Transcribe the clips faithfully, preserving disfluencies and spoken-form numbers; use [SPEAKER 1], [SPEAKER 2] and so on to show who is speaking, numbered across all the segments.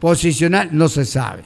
[SPEAKER 1] posicional no se sabe.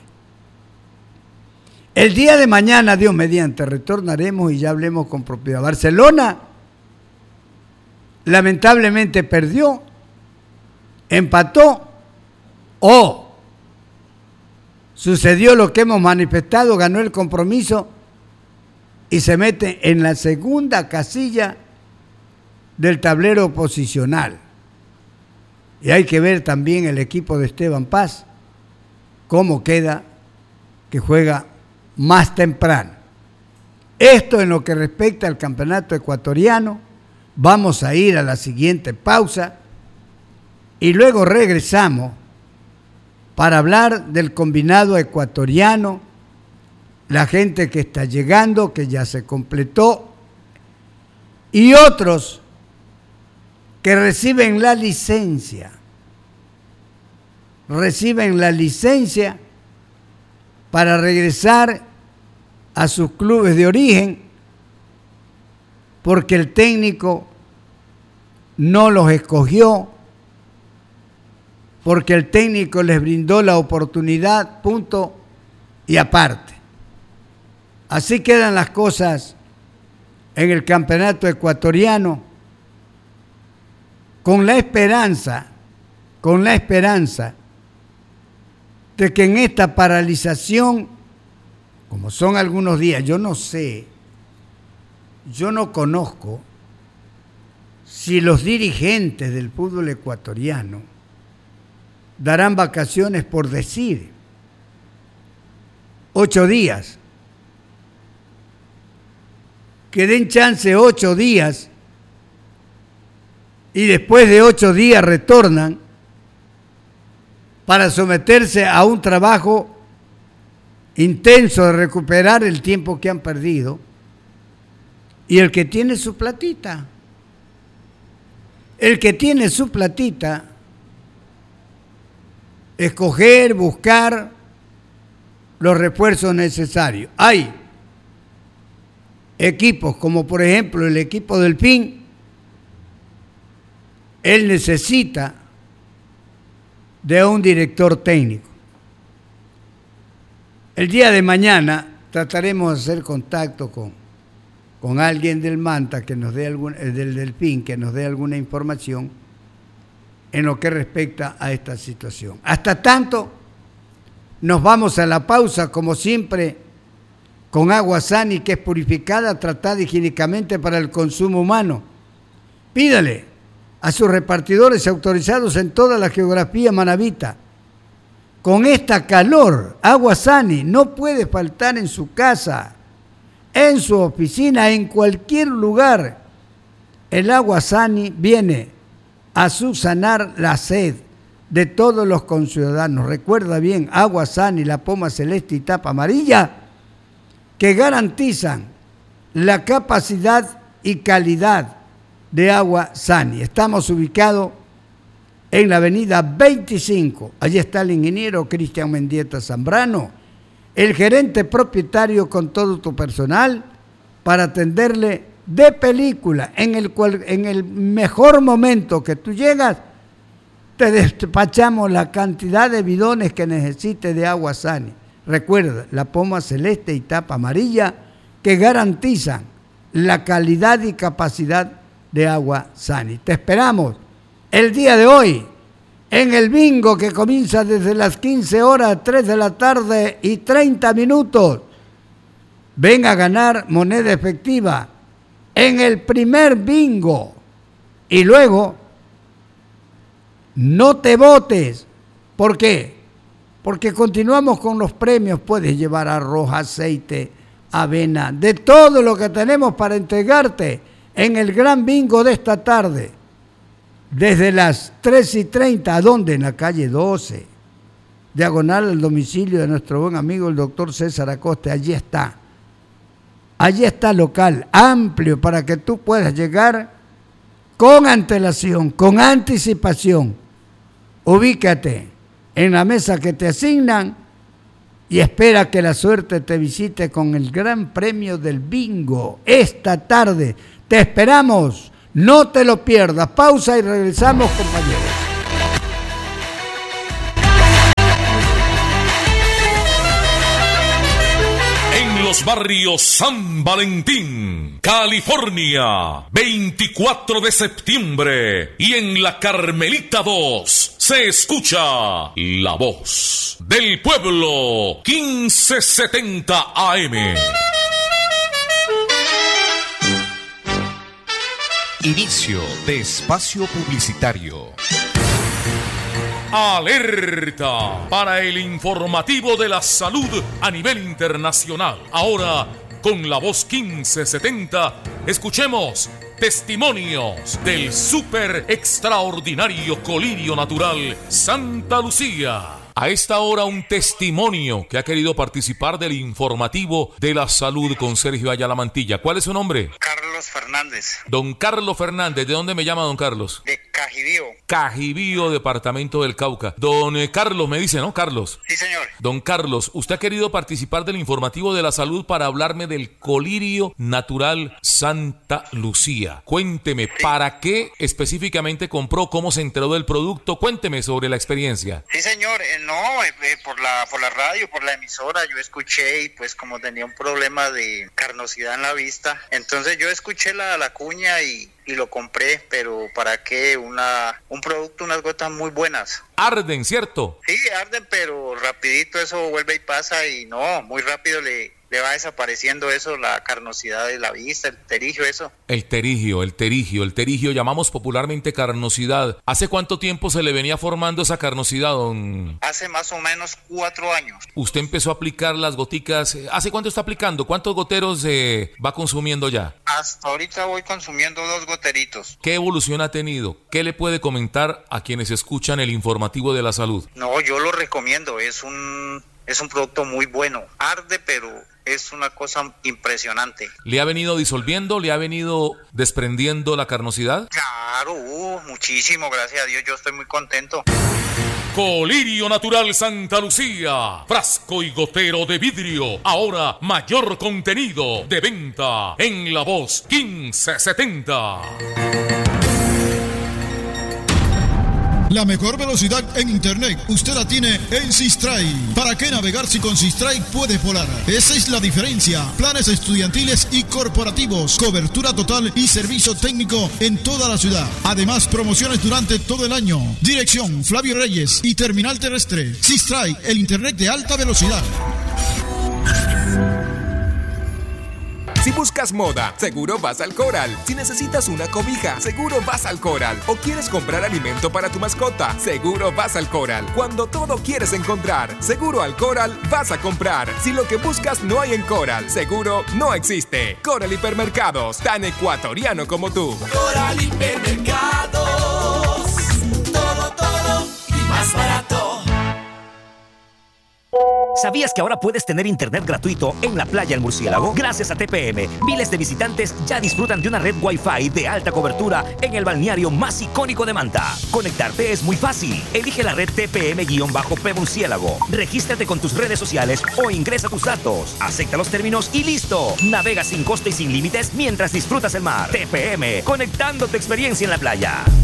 [SPEAKER 1] El día de mañana, Dios mediante, retornaremos y ya hablemos con propiedad. Barcelona lamentablemente perdió, empató o sucedió lo que hemos manifestado, ganó el compromiso y se mete en la segunda casilla del tablero posicional. Y hay que ver también el equipo de Esteban Paz, cómo queda, que juega más temprano. Esto en lo que respecta al campeonato ecuatoriano. Vamos a ir a la siguiente pausa y luego regresamos para hablar del combinado ecuatoriano, la gente que está llegando, que ya se completó, y otros que reciben la licencia, reciben la licencia para regresar a sus clubes de origen, porque el técnico no los escogió, porque el técnico les brindó la oportunidad, punto y aparte. Así quedan las cosas en el campeonato ecuatoriano, con la esperanza, con la esperanza de que en esta paralización, como son algunos días, yo no sé, yo no conozco si los dirigentes del fútbol ecuatoriano darán vacaciones por decir ocho días, que den chance ocho días y después de ocho días retornan para someterse a un trabajo intenso de recuperar el tiempo que han perdido. Y el que tiene su platita, el que tiene su platita, escoger, buscar los refuerzos necesarios. Hay equipos como por ejemplo el equipo del P I N, él necesita de un director técnico. El día de mañana trataremos de hacer contacto con con alguien del Manta, que nos dé algún, del, del P I N, que nos dé alguna información en lo que respecta a esta situación. Hasta tanto, nos vamos a la pausa, como siempre, con agua Sani, que es purificada, tratada higiénicamente para el consumo humano. Pídale a sus repartidores autorizados en toda la geografía manabita. Con esta calor, agua Sani no puede faltar en su casa, en su oficina, en cualquier lugar. El agua Sani viene a subsanar la sed de todos los conciudadanos. Recuerda bien, agua Sani, la poma celeste y tapa amarilla, que garantizan la capacidad y calidad de agua Sani. Estamos ubicados en la avenida veinticinco. Allí está el ingeniero Cristian Mendieta Zambrano, el gerente propietario con todo tu personal para atenderle de película, en el cual en el mejor momento que tú llegas, te despachamos la cantidad de bidones que necesites de agua Sani. Recuerda, la poma celeste y tapa amarilla, que garantizan la calidad y capacidad de agua Sani. Te esperamos el día de hoy en el bingo, que comienza desde las quince horas, tres de la tarde y treinta minutos. Ven a ganar moneda efectiva en el primer bingo. Y luego, no te botes. ¿Por qué? Porque continuamos con los premios. Puedes llevar arroz, aceite, avena, de todo lo que tenemos para entregarte en el gran bingo de esta tarde. Desde las tres y treinta, ¿a dónde? En la calle doce, diagonal al domicilio de nuestro buen amigo el doctor César Acosta. Allí está, allí está local, amplio, para que tú puedas llegar con antelación, con anticipación. Ubícate en la mesa que te asignan y espera que la suerte te visite con el gran premio del bingo esta tarde. Te esperamos. No te lo pierdas. Pausa y regresamos, compañeros.
[SPEAKER 2] los barrios San Valentín, California, veinticuatro de septiembre, y en la Carmelita dos se escucha la voz del pueblo, quince setenta A M.
[SPEAKER 3] Inicio de espacio publicitario.
[SPEAKER 2] Alerta para el informativo de la salud a nivel internacional. Ahora, con la voz quince setenta, escuchemos testimonios del súper extraordinario colirio natural Santa Lucía. A esta hora, un testimonio que ha querido participar del informativo de la salud con Sergio Ayala Mantilla. ¿Cuál es su nombre?
[SPEAKER 4] Carlos Fernández.
[SPEAKER 2] Don Carlos Fernández. ¿De dónde me llama don Carlos?
[SPEAKER 4] De Cajibío.
[SPEAKER 2] Cajibío, departamento del Cauca. Don eh, Carlos, me dice, ¿no, Carlos?
[SPEAKER 4] Sí, señor.
[SPEAKER 2] Don Carlos, usted ha querido participar del informativo de la salud para hablarme del colirio natural Santa Lucía. Cuénteme, sí. ¿Para qué específicamente compró? ¿Cómo se enteró del producto? Cuénteme sobre la experiencia.
[SPEAKER 4] Sí, señor. Eh, no, eh, eh, por la por la radio, por la emisora, yo escuché y pues como tenía un problema de carnosidad en la vista, entonces yo escuché la, la cuña y, y lo compré, pero ¿para qué? Una un producto, unas gotas muy buenas.
[SPEAKER 2] Arden, ¿cierto?
[SPEAKER 4] Sí, arden, pero rapidito eso vuelve y pasa y no, muy rápido le... le va desapareciendo eso, la carnosidad de la vista, el terigio, eso.
[SPEAKER 2] El terigio, el terigio, el terigio, llamamos popularmente carnosidad. ¿Hace cuánto tiempo se le venía formando esa carnosidad, don?
[SPEAKER 4] Hace más o menos cuatro años.
[SPEAKER 2] ¿Usted empezó a aplicar las goticas? ¿Hace cuánto está aplicando? ¿Cuántos goteros eh, va consumiendo ya?
[SPEAKER 4] Hasta ahorita voy consumiendo dos goteritos.
[SPEAKER 2] ¿Qué evolución ha tenido? ¿Qué le puede comentar a quienes escuchan el informativo de la salud?
[SPEAKER 4] No, yo lo recomiendo, es un... es un producto muy bueno, arde, pero es una cosa impresionante.
[SPEAKER 2] ¿Le ha venido disolviendo, le ha venido desprendiendo la carnosidad?
[SPEAKER 4] Claro, uh, muchísimo, gracias a Dios, yo estoy muy contento.
[SPEAKER 2] Colirio Natural Santa Lucía, frasco y gotero de vidrio, ahora mayor contenido, de venta en La Voz quince setenta.
[SPEAKER 5] La mejor velocidad en internet usted la tiene en Sistray. ¿Para qué navegar si con Sistray puede volar? Esa es la diferencia. Planes estudiantiles y corporativos, cobertura total y servicio técnico en toda la ciudad. Además, promociones durante todo el año. Dirección Flavio Reyes y Terminal Terrestre. Sistray, el internet de alta velocidad.
[SPEAKER 3] Si buscas moda, seguro vas al Coral. Si necesitas una cobija, seguro vas al Coral. O quieres comprar alimento para tu mascota, seguro vas al Coral. Cuando todo quieres encontrar, seguro al Coral vas a comprar. Si lo que buscas no hay en Coral, seguro no existe. Coral Hipermercados, tan ecuatoriano como tú.
[SPEAKER 6] Coral Hipermercados, todo, todo y más barato.
[SPEAKER 7] ¿Sabías que ahora puedes tener internet gratuito en la playa El Murciélago? Gracias a T P M, miles de visitantes ya disfrutan de una red Wi-Fi de alta cobertura en el balneario más icónico de Manta. Conectarte es muy fácil. Elige la red T P M-P Murciélago. Regístrate con tus redes sociales o ingresa tus datos. Acepta los términos y listo. Navega sin coste y sin límites mientras disfrutas el mar. T P M, conectando tu experiencia en la playa.